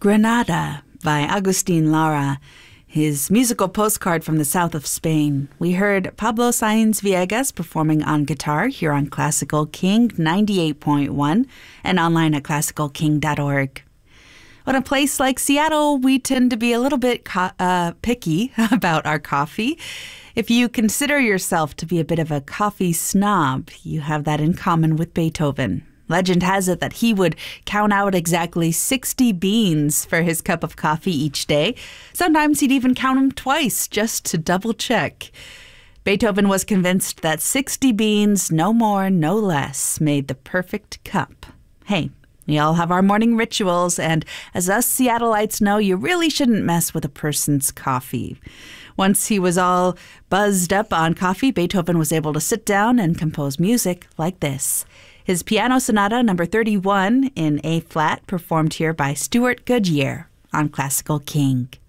Granada by Agustin Lara, his musical postcard from the south of Spain. We heard Pablo Sáenz Villegas performing on guitar here on Classical King 98.1 and online at classicalking.org. In a place like Seattle, we tend to be a little bit picky about our coffee. If you consider yourself to be a bit of a coffee snob, you have that in common with Beethoven. Legend has it that he would count out exactly 60 beans for his cup of coffee each day. Sometimes he'd even count them twice just to double check. Beethoven was convinced that 60 beans, no more, no less, made the perfect cup. Hey, we all have our morning rituals, and as us Seattleites know, you really shouldn't mess with a person's coffee. Once he was all buzzed up on coffee, Beethoven was able to sit down and compose music like this. His Piano Sonata number 31 in A-flat, performed here by Stuart Goodyear on Classical King.